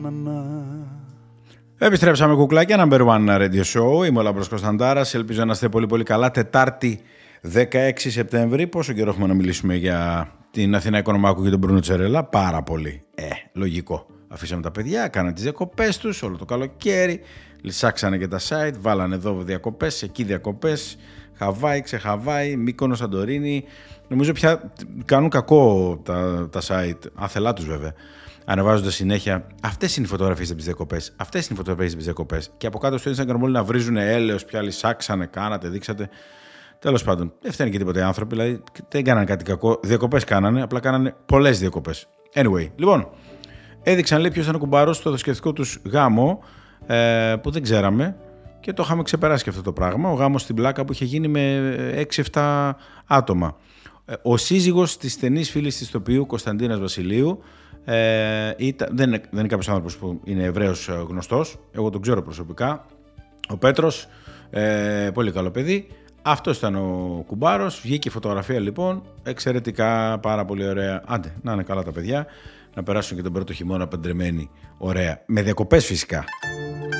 Επιστρέψαμε κουκλάκια, number one radio show. Είμαι ο Λάμπρος Κωνσταντάρας. Ελπίζω να είστε πολύ πολύ καλά. Τετάρτη 16 Σεπτέμβρη. Πόσο καιρό έχουμε να μιλήσουμε για την Αθηνά Οικονομάκου και τον Μπρούνο Τσερέλα? Πάρα πολύ. Λογικό. Αφήσαμε τα παιδιά, κάνανε τις διακοπές τους όλο το καλοκαίρι. Λυσάξανε και τα site. Βάλανε εδώ διακοπές, εκεί διακοπές. Χαβάη, ξεχαβάη, Μύκονο, Σαντορίνη. Νομίζω πια κάνουν κακό τα site. Άθελά τους βέβαια. Ανεβάζοντας συνέχεια, αυτές είναι οι φωτογραφίες από τις διακοπές. Αυτές είναι οι φωτογραφίες από τις διακοπές. Και από κάτω στο Instagram όλοι να βρίζουν έλεος, πια λυσάξανε, κάνατε, δείξατε. Τέλος πάντων, δεν φταίνει και τίποτα οι άνθρωποι, δηλαδή δεν κάνανε κάτι κακό. Διακοπές κάνανε, απλά κάνανε πολλές διακοπές. Anyway, λοιπόν, έδειξαν λέει ποιος ήταν ο κουμπάρος στο θρησκευτικό τους γάμο, που δεν ξέραμε και το είχαμε ξεπεράσει και αυτό το πράγμα. Ο γάμος στην Πλάκα που είχε γίνει με 6-7 άτομα. Ο σύζυγος της στενής φίλης της ηθοποιού Κωνσταντίνας Βασιλείου. Δεν είναι κάποιος άνθρωπος που είναι Εβραίος γνωστός. Εγώ τον ξέρω προσωπικά. Ο Πέτρος, πολύ καλό παιδί. Αυτός ήταν ο κουμπάρος. Βγήκε η φωτογραφία λοιπόν. Εξαιρετικά, πάρα πολύ ωραία. Άντε, να είναι καλά τα παιδιά. Να περάσουν και τον πρώτο χειμώνα παντρεμένοι. Ωραία. Με διακοπές φυσικά.